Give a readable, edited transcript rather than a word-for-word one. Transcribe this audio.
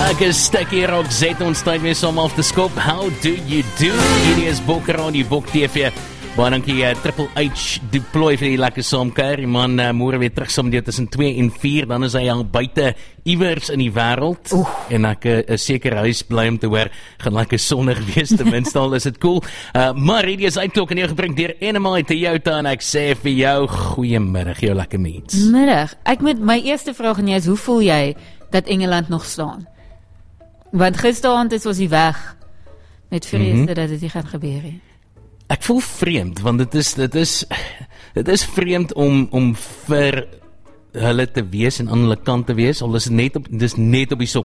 Lekker stukkie rock, zet ons tyd weer som af te skop. How do you do? Hierdie is Bokker aan die Bok TV. Baie dankie Triple H deploy vir die lekker saamkuier. Die man môre weer terug saam met jou tussen 2 en 4, dan is hy al buite iewers in die wêreld. En ek is seker hy is bly om te hoor, gaan lekker sonnig wees, ten minste al is dit cool. Maar hierdie is uitklok en jou gebring deur Enema Toyota en ek sê vir jou, goeiemiddag, jou lekker mens. Middag. My eerste vraag aan jou is, hoe voel jy dat Engeland nog staan? Want gisteravond is ons die weg met vrees dat dit nie gaan gebeur nie. Ek voel vreemd, want dit is vreemd om vir hulle te wees en aan hulle kant te wees, al is dit dis net op die